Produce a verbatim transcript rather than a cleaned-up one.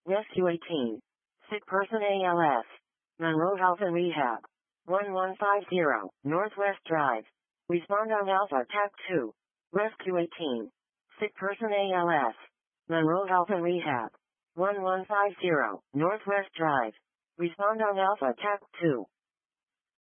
Rescue eighteen. Sick person A L S. Monroe Health and Rehab. one one five zero, Northwest Drive. Respond on Alpha T A C two. Rescue eighteen. Sick person A L S. Monroe Health and Rehab. one one five zero, Northwest Drive. Respond on Alpha T A C two.